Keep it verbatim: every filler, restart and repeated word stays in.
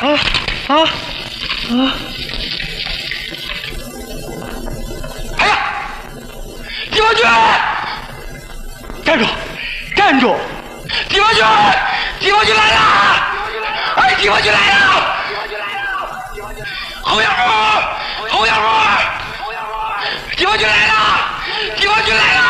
啊啊啊！哎呀，地方军！站住！站住！地方军！地方军来了！哎，地方军来了！侯小虎！侯小虎！地方军来了！地方军来了！